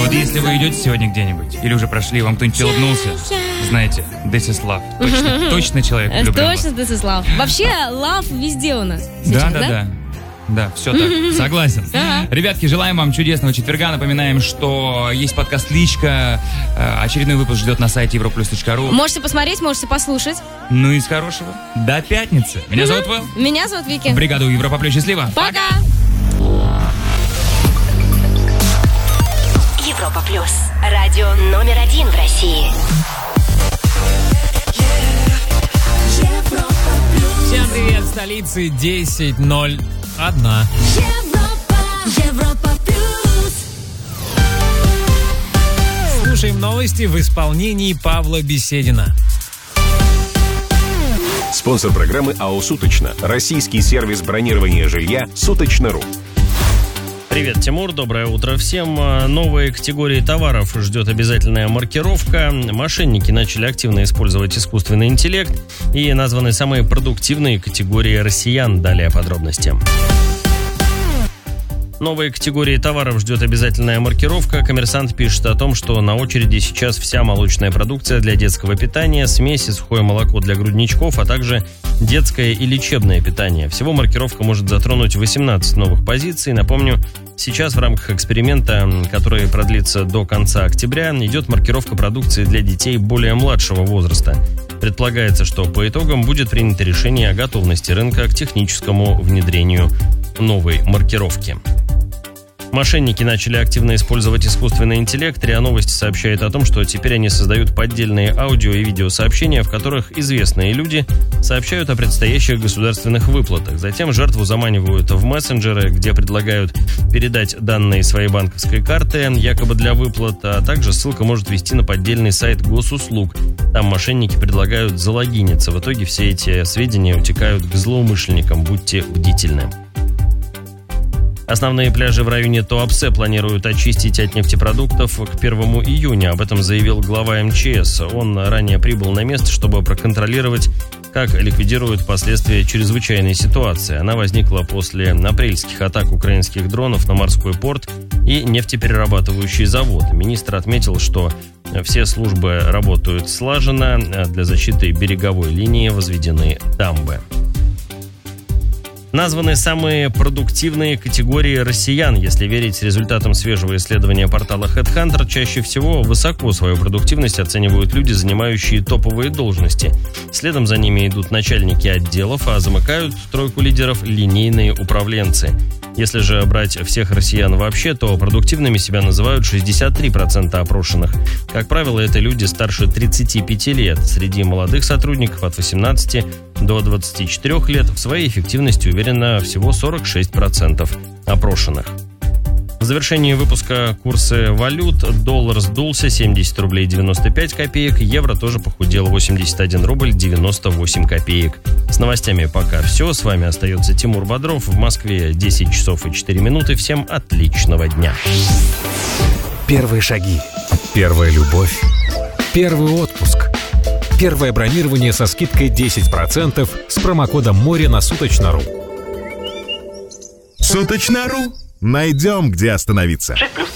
Вот если вы идете сегодня где-нибудь, или уже прошли, вам кто-нибудь улыбнулся, знаете, this is love. Точно человек влюблен. Точно this is love. Вообще, love везде у нас сейчас, да? Да, все так, согласен. Ребятки, желаем вам чудесного четверга. Напоминаем, что есть подкаст «Личка». Очередной выпуск ждет на сайте europlus.ru. Можете посмотреть, можете послушать. Ну и с хорошего. До пятницы. Меня зовут Вэл. Меня зовут Вики. Бригаду Европа Плюс. Счастливо. Пока. Европа Плюс. Радио номер 1 в России. Всем привет, столицы 10:01. Европа Плюс. Слушаем новости в исполнении Павла Беседина. Спонсор программы АО «Суточно». Российский сервис бронирования жилья «Суточно.ру». Привет, Тимур, доброе утро всем. Новые категории товаров ждет обязательная маркировка. Мошенники начали активно использовать искусственный интеллект и названы самые продуктивные категории россиян. Далее подробности. Новые категории товаров ждет обязательная маркировка. «Коммерсант» пишет о том, что на очереди сейчас вся молочная продукция для детского питания, смеси, сухое молоко для грудничков, а также детское и лечебное питание. Всего маркировка может затронуть 18 новых позиций. Напомню, сейчас в рамках эксперимента, который продлится до конца октября, идет маркировка продукции для детей более младшего возраста. Предполагается, что по итогам будет принято решение о готовности рынка к техническому внедрению новой маркировки. Мошенники начали активно использовать искусственный интеллект. РИА Новости сообщает о том, что теперь они создают поддельные аудио и видеосообщения, в которых известные люди сообщают о предстоящих государственных выплатах. Затем жертву заманивают в мессенджеры, где предлагают передать данные своей банковской карты, якобы для выплат, а также ссылка может вести на поддельный сайт госуслуг. Там мошенники предлагают залогиниться. В итоге все эти сведения утекают к злоумышленникам. Будьте бдительны. Основные пляжи в районе Туапсе планируют очистить от нефтепродуктов к 1 июня. Об этом заявил глава МЧС. Он ранее прибыл на место, чтобы проконтролировать, как ликвидируют последствия чрезвычайной ситуации. Она возникла после апрельских атак украинских дронов на морской порт и нефтеперерабатывающий завод. Министр отметил, что все службы работают слаженно. Для защиты береговой линии возведены дамбы. Названы самые продуктивные категории россиян. Если верить результатам свежего исследования портала HeadHunter, чаще всего высоко свою продуктивность оценивают люди, занимающие топовые должности. Следом за ними идут начальники отделов, а замыкают тройку лидеров линейные управленцы. Если же брать всех россиян вообще, то продуктивными себя называют 63% опрошенных. Как правило, это люди старше 35 лет. Среди молодых сотрудников от 18 до 24 лет в своей эффективности уверенно всего 46% опрошенных. В завершении выпуска курсы валют. Доллар сдулся 70 рублей 95 копеек. Евро тоже похудел 81 рубль 98 копеек. С новостями пока все. С вами остается Тимур Бодров. В Москве 10 часов и 4 минуты. Всем отличного дня. Первые шаги. Первая любовь. Первый отпуск. Первое бронирование со скидкой 10% с промокодом «Море» на Суточно.ру. Суточно.ру. Найдем, где остановиться. 6+.